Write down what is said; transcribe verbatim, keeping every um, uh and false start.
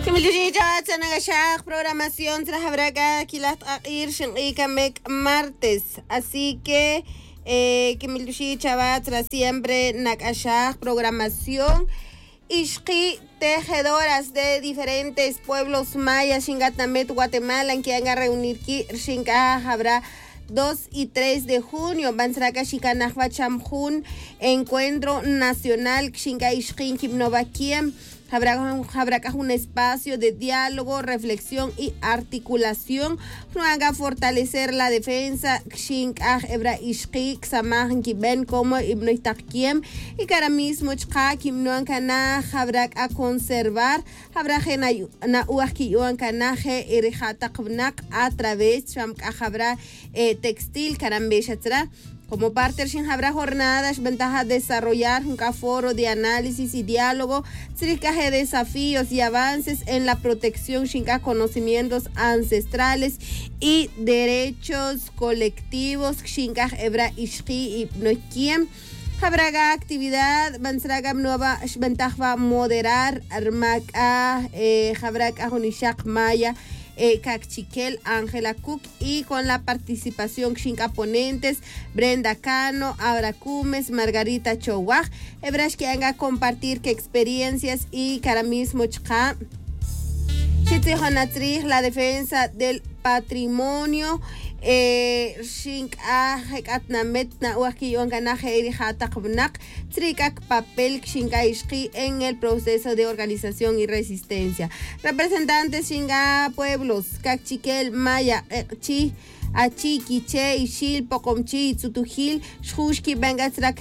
Programación tras habrá kilat ir shinikamek martes. Así que eh, que milushi chavat tras siempre nakashah programación. Ishki tejedoras de diferentes pueblos mayas, Shingatnamet, Guatemala, en que van a reunir ki Shinka habrá dos y tres de junio, Bansraka Shikanahwa Chamjun, encuentro nacional Shinka Ishkin Kimnovakiem. Habrá, habrá un espacio de diálogo, reflexión y articulación. Haga fortalecer la defensa. Xinkaj ebra ishki xamaj kiben como ibnoitakiem y cara mismo chka kimnoan kana habrá a conservar. Habrá na na uaki yuan kana he irihatakbnak a través shamka habrá textil karambeshatra. Como parte de habrá jornadas, ventajas de desarrollar un foro de análisis y diálogo, de desafíos y avances en la protección, conocimientos ancestrales y derechos colectivos, ebra ishki y noquiem. Habrá actividad, Bansraga nueva ventaja moderar, armaca, habrá kahonishak maya. Eh, Cachiquel, Ángela Cook y con la participación Xinca ponentes Brenda Cano, Abra Cumes, Margarita Chowaj, Ebrash que haga compartir que experiencias y caramismo chka. Chitzihonatrij, la defensa del patrimonio. Shinka Hekatnamet na Uakiyon Ganaje Erihatakbnak, Trikak papel Shinka Ishki en el proceso de organización y resistencia. Representantes Shinga pueblos, Cachiquel, Maya, Chi, Achi, Quiche, Ishil, Pocomchi, Tsutujil, Shushki, Bengatzrak,